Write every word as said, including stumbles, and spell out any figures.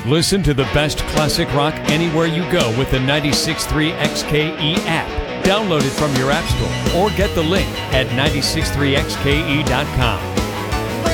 Listen to the best classic rock anywhere you go with the ninety-six point three X K E app. Download it from your app store or get the link at nine six three X K E dot com.